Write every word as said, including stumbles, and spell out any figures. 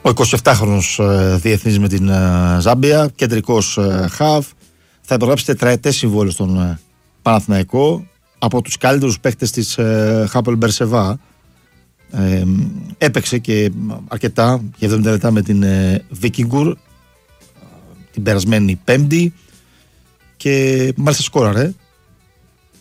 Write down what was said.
Ο εικοσιεπτάχρονος διεθνής με την Ζάμπια, κεντρικός χαφ, θα υπογράψει τετραετές συμβόλαιο στον Παναθηναϊκό, από τους καλύτερους παίκτες της Χάπολ Μπερσεβά. Ε, έπαιξε και αρκετά για εβδομήντα λεπτά με την Βίκινγκουρ την περασμένη Πέμπτη και μάλιστα σκόραρε.